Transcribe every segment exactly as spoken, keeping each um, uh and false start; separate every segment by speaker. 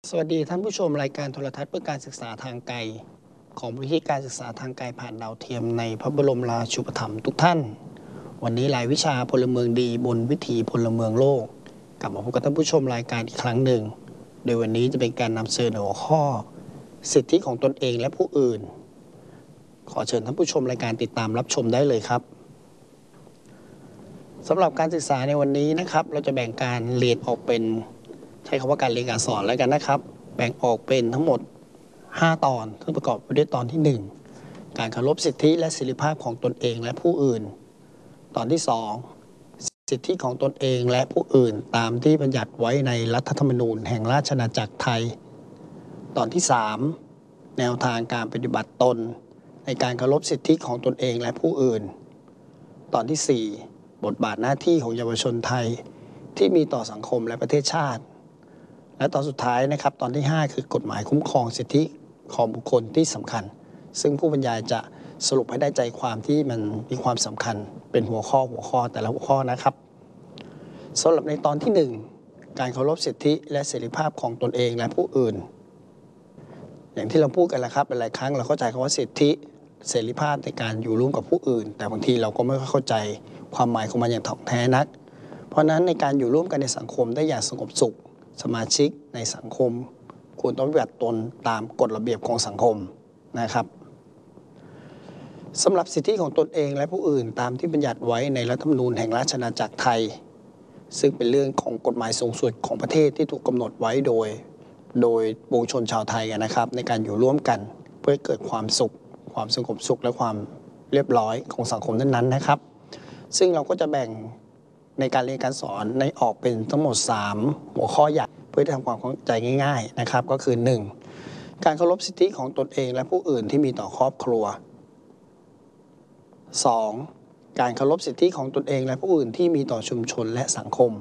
Speaker 1: สวัสดีท่านผู้ชมรายการโทรทัศน์เพื่อการศึกษาทางไกลของวิธีการศึกษาทางไกลผ่านดาวเทียมในพระบรมราชูปถัมภ์ทุกท่านวันนี้รายวิชาพลเมืองดีบนวิถีพลเมืองโลกกลับมาพบกับท่านผู้ชมรายการอีกครั้งหนึ่งโดยวันนี้จะเป็นการนำเสนอหัวข้อสิทธิของตนเองและผู้อื่นขอเชิญท่านผู้ชมรายการติดตามรับชมได้เลยครับสำหรับการศึกษาในวันนี้นะครับเราจะแบ่งการเรียนออกเป็นใช้คำว่าการเรียนการสอนแล้วกันนะครับแบ่งออกเป็นทั้งหมดห้าตอนซึ่งประกอบไปด้วยตอนที่หนึ่งการเคารพสิทธิและเสรีภาพของตนเองและผู้อื่นตอนที่สองสิทธิของตนเองและผู้อื่นตามที่บัญญัติไว้ในรัฐธรรมนูญแห่งราชอาณาจักรไทยตอนที่สามแนวทางการปฏิบัติตนในการเคารพสิทธิของตนเองและผู้อื่นตอนที่สี่บทบาทหน้าที่ของเยาวชนไทยที่มีต่อสังคมและประเทศชาติและตอนสุดท้ายนะครับตอนที่ห้าคือกฎหมายคุ้มครองสิทธิของบุคคลที่สำคัญซึ่งผู้บรรยายจะสรุปให้ได้ใจความที่มันมีความสำคัญเป็นหัวข้อหัวข้อแต่ละหัวข้อนะครับสำหรับในตอนที่หนึ่งการเคารพสิทธิและเสรีภาพของตนเองและผู้อื่นอย่างที่เราพูดกันแล้วครับหลายครั้งเราเข้าใจคำว่าสิทธิเสรีภาพในการอยู่ร่วมกับผู้อื่นแต่บางทีเราก็ไม่ค่อยเข้าใจความหมายของมันอย่างถ่องแท้นักเพราะนั้นในการอยู่ร่วมกันในสังคมได้อย่างสงบสุขสมาชิกในสังคมควรต้องปฏิบัติตนตามกฎระเบียบของสังคมนะครับสำหรับสิทธิของตนเองและผู้อื่นตามที่บัญญัติไว้ในรัฐธรรมนูญแห่งราชอาณาจักรไทยซึ่งเป็นเรื่องของกฎหมายสูงสุดของประเทศที่ถูกกำหนดไว้โดยโดยปวงชนชาวไทยนะครับในการอยู่ร่วมกันเพื่อให้เกิดความสุขความสงบสุขและความเรียบร้อยของสังคมนั้นๆนะครับซึ่งเราก็จะแบ่งในการเรียนการสอนในออกเป็นทั้งหมดสามหัวข้อใหญ่เพื่อทำความเข้าใจง่ายๆนะครับก็คือหนึ่งการเคารพสิทธิของตนเองและผู้อื่นที่มีต่อครอบครัวสองการเคารพสิทธิของตนเองและผู้อื่นที่มีต่อชุมชนและสังคม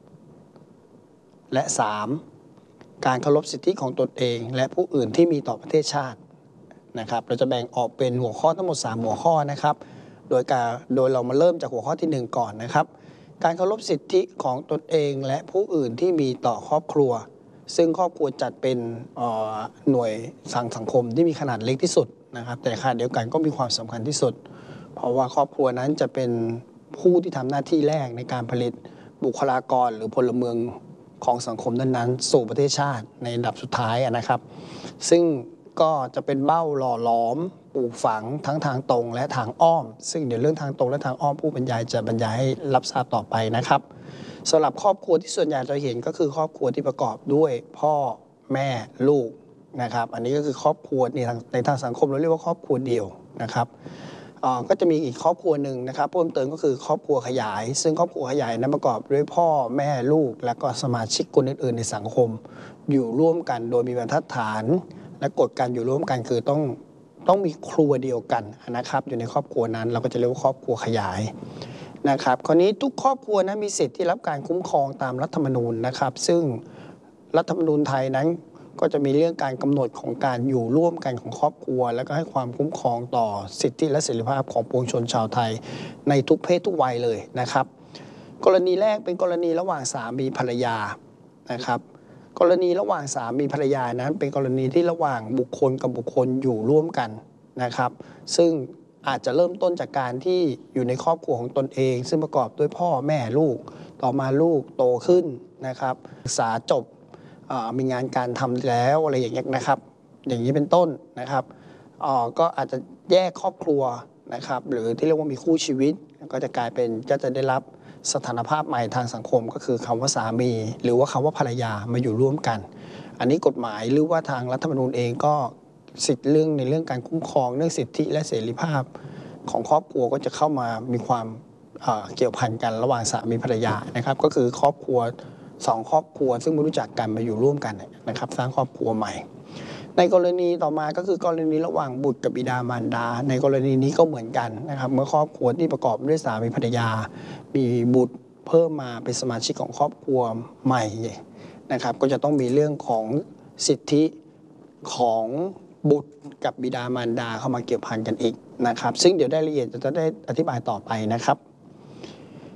Speaker 1: และสามการเคารพสิทธิของตนเองและผู้อื่นที่มีต่อประเทศชาตินะครับเราจะแบ่งออกเป็นหัวข้อทั้งหมดสามหัวข้อนะครับโดยการโดยเรามาเริ่มจากหัวข้อที่หนึ่งก่อนนะครับการเคารพสิทธิของตนเองและผู้อื่นที่มีต่อครอบครัวซึ่งครอบครัวจัดเป็นหน่วยสังสังคมที่มีขนาดเล็กที่สุดนะครับแต่ขณะเดียวกันก็มีความสำคัญที่สุดเพราะว่าครอบครัวนั้นจะเป็นผู้ที่ทำหน้าที่แรกในการผลิตบุคลากรหรือพลเมืองของสังคมนั้นๆสู่ประเทศชาติในอันดับสุดท้ายนะครับซึ่งก็จะเป็นเบ้าหล่อหลอมปลูกฝังทั้งทางตรงและทางอ้อมซึ่งเดี๋ยวเรื่องทางตรงและทางอ้อมผู้บรรยายจะบรรยายให้รับทราบต่อไปนะครับสำหรับครอบครัวที่ส่วนใหญ่เราเห็นก็คือครอบครัวที่ประกอบด้วยพ่อแม่ลูกนะครับอันนี้ก็คือครอบครัวในทางในทางสังคมเราเรียกว่าครอบครัวเดียวนะครับก็จะมีอีกครอบครัวหนึ่งนะครับเพิ่มเติมก็คือครอบครัวขยายซึ่งครอบครัวขยายนั้นประกอบด้วยพ่อแม่ลูกและก็สมาชิกคนอื่นๆในสังคมอยู่ร่วมกันโดยมีบรรทัดฐานและกฎการอยู่ร่วมกันคือต้องต้องมีครัวเดียวกันนะครับอยู่ในครอบครัวนั้นเราก็จะเรียกว่าครอบครัวขยายนะครับคราวนี้ทุกครอบครัวนั้นมีสิทธิ์ที่รับการคุ้มครองตามรัฐธรรมนูญนะครับซึ่งรัฐธรรมนูญไทยนั้นก็จะมีเรื่องการกำหนดของการอยู่ร่วมกันของครอบครัวแล้วก็ให้ความคุ้มครองต่อสิทธิและเสรีภาพของปวงชนชาวไทยในทุกเพศทุกวัยเลยนะครับกรณีแรกเป็นกรณีระหว่างสามีภรรยานะครับกรณีระหว่างสามีภรรยานั้นเป็นกรณีที่ระหว่างบุคคลกับบุคคลอยู่ร่วมกันนะครับซึ่งอาจจะเริ่มต้นจากการที่อยู่ในครอบครัวของตนเองซึ่งประกอบด้วยพ่อแม่ลูกต่อมาลูกโตขึ้นนะครับศึกษาจบมีงานการทำแล้วอะไรอย่างเงี้ยนะครับอย่างนี้เป็นต้นนะครับก็อาจจะแยกครอบครัวนะครับหรือที่เรียกว่ามีคู่ชีวิตก็จะกลายเป็นก็จะได้รับสถานภาพใหม่ทางสังคมก็คือคำว่าสามีหรือว่าคำว่าภรรยามาอยู่ร่วมกันอันนี้กฎหมายหรือว่าทางรัฐธรรมนูญเองก็สิทธิเรื่องในเรื่องการคุ้มครองเรื่องสิทธิและเสรีภาพของครอบครัวก็จะเข้ามามีความเกี่ยวพันกันระหว่างสามีภรรยานะครับก็คือครอบครัวสองครอบครัวซึ่งไม่รู้จักกันมาอยู่ร่วมกันนะครับสร้างครอบครัวใหม่ในกรณีต่อมาก็คือกรณีระหว่างบุตรกับบิดามารดาในกรณีนี้ก็เหมือนกันนะครับเมื่อครอบครัวที่ประกอบด้วยสามีภรรยามีบุตรเพิ่มมาเป็นสมาชิกของครอบครัวใหม่นะครับก็จะต้องมีเรื่องของสิทธิของบุตรกับบิดามารดาเข้ามาเกี่ยวพันกันอีกนะครับซึ่งเดี๋ยวได้ละเอียดจะได้อธิบายต่อไปนะครับ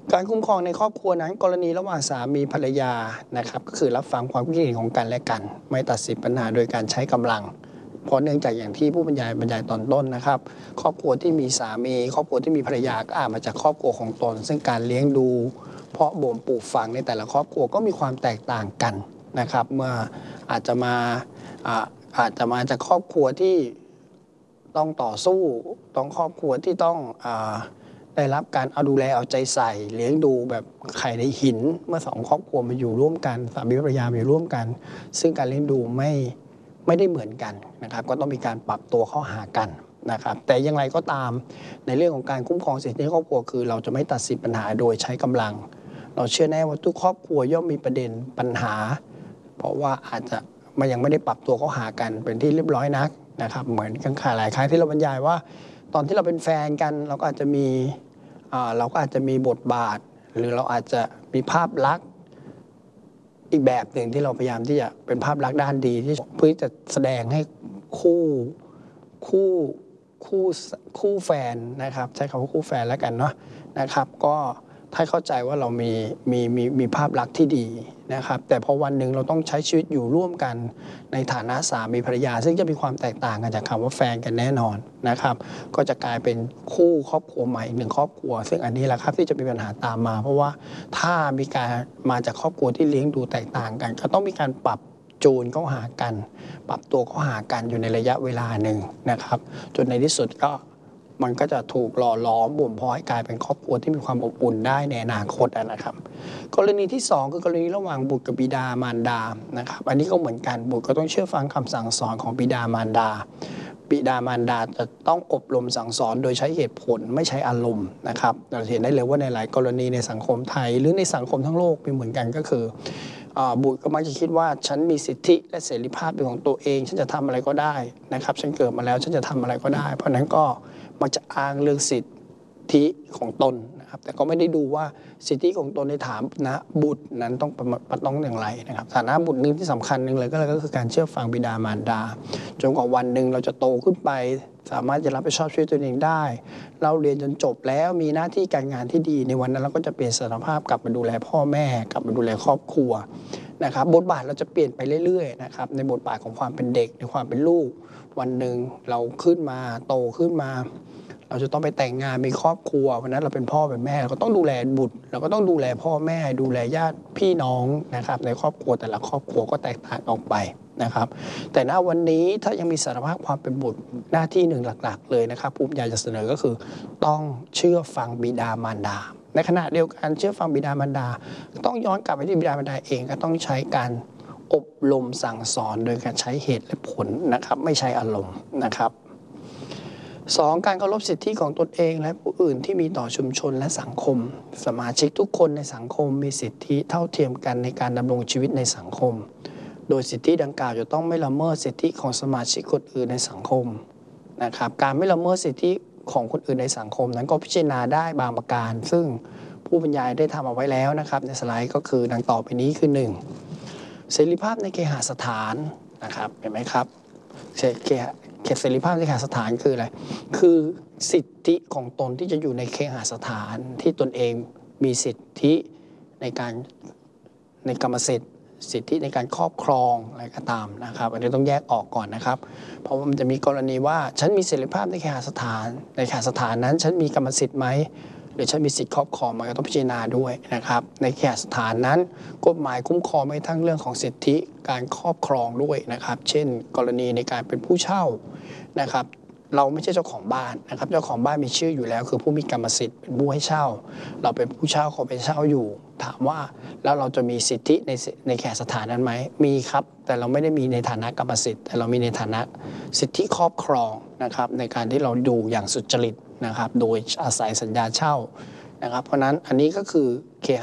Speaker 1: การคุ้มครองในครอบครัวนั้นกรณีระหว่างสามีภรรยานะครับก็คือรับฟังความคิดเห็นของกันและกัน ไม่ตัดสินปัญหาโดยการใช้กำลัง เพราะเนื่องจากอย่างที่ผู้บรรยายบรรยายตอนต้นนะครับครอบครัวที่มีสามีครอบครัวที่มีภรรยาก็อาจมาจากครอบครัวของตน ซึ่งการเลี้ยงดูเพาะบ่มปลูกฝังในแต่ละครอบครัวก็มีความแตกต่างกันนะครับเมื่ออาจจะมาอาอาจจะมาจากครอบครัวที่ต้องต่อสู้ต้องครอบครัวที่ต้องอาได้รับการเอาดูแลเอาใจใส่เลี้ยงดูแบบไข่ในหินเมื่อสองครอบครัวมาอยู่ร่วมกันสามีภรรยามาอยู่ร่วมกันซึ่งการเลี้ยงดูไม่ไม่ได้เหมือนกันนะครับก็ต้องมีการปรับตัวเข้าหากันนะครับแต่อย่างไรก็ตามในเรื่องของการคุ้มครองสิทธิในครอบครัวคือเราจะไม่ตัดสินปัญหาโดยใช้กำลังเราเชื่อแน่ว่าทุกครอบครัวย่อมมีประเด็นปัญหาเพราะว่าอาจจะมันยังไม่ได้ปรับตัวเข้าหากันเป็นที่เรียบร้อยนักนะครับเหมือนกันหลายครั้งที่เราบรรยายว่าตอนที่เราเป็นแฟนกันเราก็อาจจะมีเราก็อาจจะมีบทบาทหรือเราอาจจะมีภาพลักษณ์อีกแบบหนึ่งที่เราพยายามที่จะเป็นภาพลักษณ์ด้านดีที่เพื่อจะแสดงให้คู่คู่คู่คู่แฟนนะครับใช้คำว่าคู่แฟนแล้วกันเนาะนะครับก็ถ้าเข้าใจว่าเรามีมีมีมีภาพลักษณ์ที่ดีนะครับแต่พอวันหนึ่งเราต้องใช้ชีวิตอยู่ร่วมกันในฐานะสามีภรรยาซึ่งจะมีความแตกต่างกันจากคำว่าแฟนกันแน่นอนนะครับก็จะกลายเป็นคู่ครอบครัวใหม่อีกหนึ่งครอบครัวซึ่งอันนี้แหละครับที่จะมีปัญหาตามมาเพราะว่าถ้ามีการมาจากครอบครัวที่เลี้ยงดูแตกต่างกันก็ต้องมีการปรับจูนเข้าหากันปรับตัวเข้าหากันอยู่ในระยะเวลาหนึ่งนะครับจนในที่สุดก็มันก็จะถูกหล่อหลอมบ่มเพาะให้กลายเป็นครอบครัวที่มีความอบอุ่นได้ในอนาคตนะครับกรณีที่สองคือกรณีระหว่างบุตรกับบิดามารดานะครับอันนี้ก็เหมือนกันบุตรก็ต้องเชื่อฟังคำสั่งสอนของบิดามารดาบิดามารดาจะต้องอบรมสั่งสอนโดยใช้เหตุผลไม่ใช้อารมณ์นะครับเราเห็นได้เลยว่าในหลายกรณีในสังคมไทยหรือในสังคมทั้งโลกเป็นเหมือนกันก็คือบุตรก็มักจะคิดว่าฉันมีสิทธิและเสรีภาพเป็นของตัวเองฉันจะทำอะไรก็ได้นะครับฉันเกิดมาแล้วฉันจะทำอะไรก็ได้เพราะนั้นก็มักจะอ้างเรื่องสิทธิของตนนะครับแต่ก็ไม่ได้ดูว่าสิทธิของตนในฐานะบุตรนั้นต้องต้องอย่างไรนะครับฐานะบุตรหนึ่งที่สำคัญหนึ่งเลยก็คือการเชื่อฟังบิดามารดาจนกว่าวันหนึ่งเราจะโตขึ้นไปสามารถจะรับผิดชอบชีวิตตัวเองได้เราเรียนจนจบแล้วมีหน้าที่การงานที่ดีในวันนั้นเราก็จะเปลี่ยนสถานภาพกลับมาดูแลพ่อแม่กลับมาดูแลครอบครัวนะครับบทบาทเราจะเปลี่ยนไปเรื่อยๆนะครับในบทบาทของความเป็นเด็กในความเป็นลูกวันหนึ่งเราขึ้นมาโตขึ้นมาเราจะต้องไปแต่งงานมีครอบครัวเพราะนั้นเราเป็นพ่อเป็นแม่เราก็ต้องดูแลบุตรเราก็ต้องดูแลพ่อแม่ดูแลญาติพี่น้องนะครับในครอบครัวแต่ละครอบครัวก็แตกต่างออกไปนะครับแต่ณวันนี้ถ้ายังมีสารภาพความเป็นบุตรหน้าที่หนึ่งหลักๆเลยนะครับภูมิใจจะเสนอก็คือต้องเชื่อฟังบิดามารดาในขณะเดียวกันเชื่อฟังบิดามารดาต้องย้อนกลับไปที่บิดามารดาเองก็ต้องใช้การอบรมสั่งสอนโดยการใช้เหตุและผลนะครับไม่ใช้อารมณ์นะครับสองการเคารพสิทธิของตนเองและผู้อื่นที่มีต่อชุมชนและสังคมสมาชิกทุกคนในสังคมมีสิทธิเท่าเทียมกันในการดำรงชีวิตในสังคมโดยสิทธิดังกล่าวจะต้องไม่ละเมิดสิทธิของสมาชิกคนอื่นในสังคมนะครับการไม่ละเมิดสิทธิของคนอื่นในสังคมนั้นก็พิจารณาได้บางประการซึ่งผู้บรรยายได้ทำเอาไว้แล้วนะครับในสไลด์ก็คือดังต่อไปนี้คือหนึ่งเสรีภาพในเคหสถานนะครับเห็นไหมครับเสรีภาพในเคหสถานคืออะไรคือสิทธิของตนที่จะอยู่ในเคหสถานที่ตนเองมีสิทธิในการในกรรมสิทธิ์สิทธิในการครอบครองอะไรก็ตามนะครับอันนี้ต้องแยกออกก่อนนะครับเพราะว่ามันจะมีกรณีว่าฉันมีเสรีภาพในเคหสถานในเคหสถานนั้นฉันมีกรรมสิทธิ์ไหมหรือฉันมีสิทธิครอบครองมันก็ต้องพิจารณาด้วยนะครับในเคหสถานนั้นกฎหมายคุ้มครองไม่ทั้งเรื่องของสิทธิการครอบครองด้วยนะครับเช่นกรณีในการเป็นผู้เช่านะครับเราไม่ใช่เจ้าของบ้านนะครับเจ้าของบ้านมีชื่ออยู่แล้วคือผู้มีกรรมสิทธิ์เป็นผู้ให้เช่าเราเป็นผู้เช่าเขาไปเช่าอยู่ถามว่าแล้วเราจะมีสิทธิในในแขกสถานนั้นไหมมีครับแต่เราไม่ได้มีในฐานะกรรมสิทธิ์แต่เรามีในฐานะสิทธิครอบครองนะครับในการที่เราดูอย่างสุจริตนะครับโดยอาศัยสัญญาเช่านะครับเพราะนั้นอันนี้ก็คือ